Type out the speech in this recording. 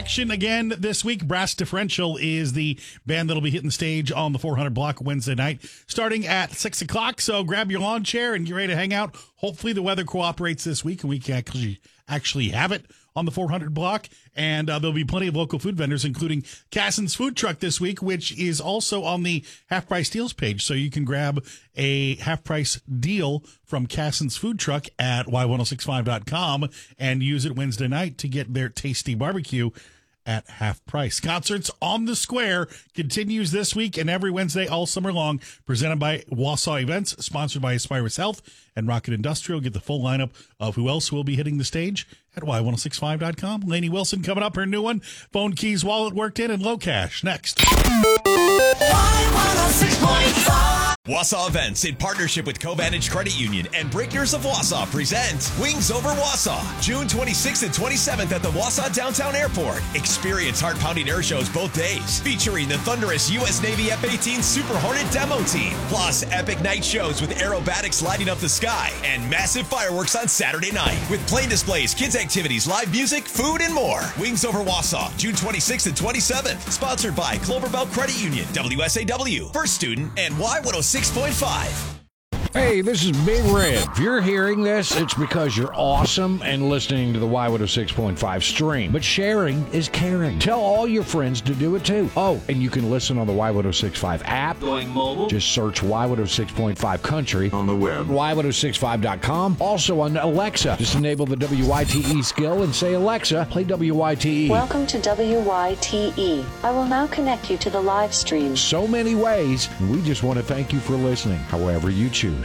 action again this week. Brass Differential is the band that'll be hitting the stage on the 400 block Wednesday night, starting at 6 o'clock. So grab your lawn chair and get ready to hang out. Hopefully the weather cooperates this week and we can actually have it on the 400 block. And there'll be plenty of local food vendors, including Cassin's Food Truck this week, which is also on the Half Price Deals page. So you can grab a half price deal from Cassin's Food Truck at y1065.com and use it Wednesday night to get their tasty barbecue at half price. Concerts on the Square continues this week and every Wednesday all summer long, presented by Wausau Events, sponsored by Aspirus Health and Rocket Industrial. Get the full lineup of who else will be hitting the stage at y1065.com. Lainey Wilson coming up, her new one, Phone Keys, Wallet Worked In, and Low Cash next. Y106.5 Wausau Events, in partnership with Covantage Credit Union and Breakers of Wausau, present Wings Over Wausau, June 26th and 27th at the Wausau Downtown Airport. Experience heart-pounding air shows both days, featuring the thunderous U.S. Navy F-18 Super Hornet demo team, plus epic night shows with aerobatics lighting up the sky, and massive fireworks on Saturday night, with plane displays, kids activities, live music, food, and more. Wings Over Wausau, June 26th and 27th, sponsored by Cloverbelt Credit Union, WSAW, First Student, and Y106.5. Hey, this is Big Red. If you're hearing this, it's because you're awesome and listening to the Y106.5 stream. But sharing is caring. Tell all your friends to do it too. Oh, and you can listen on the Y106.5 app. Going mobile. Just search Y106.5 Country On the web. Y106.5.com. Also on Alexa. Just enable the WYTE skill and say, Alexa, play WYTE. Welcome to WYTE. I will now connect you to the live stream. So many ways. We just want to thank you for listening, however you choose.